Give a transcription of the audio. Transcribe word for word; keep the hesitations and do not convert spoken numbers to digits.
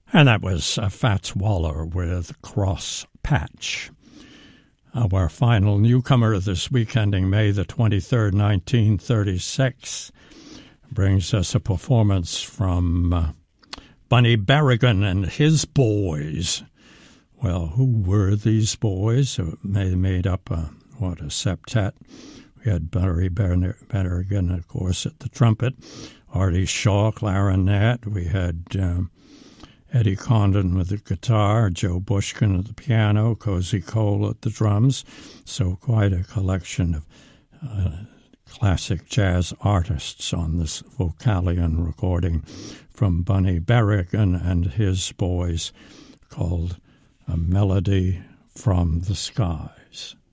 And that was uh, Fats Waller with Cross Patch. Our final newcomer this week, ending May the twenty-third, nineteen thirty-six, brings us a performance from uh, Bunny Berrigan and his boys. Well, who were these boys? They made up, a, what, a septet. We had Bunny Berrigan, of course, at the trumpet, Artie Shaw, clarinet. We had um, Eddie Condon with the guitar, Joe Bushkin at the piano, Cozy Cole at the drums. So quite a collection of uh, classic jazz artists on this Vocalion recording from Bunny Berrigan and his boys, called A Melody from the Skies.